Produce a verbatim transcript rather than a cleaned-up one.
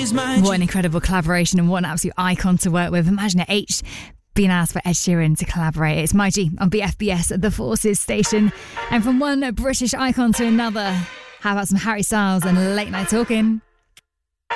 is my What an incredible collaboration and what an absolute icon to work with. Imagine it, H being asked for Ed Sheeran to collaborate. It's My G on B F B S, the Forces station. And from one British icon to another, how about some Harry Styles and Late Night Talking?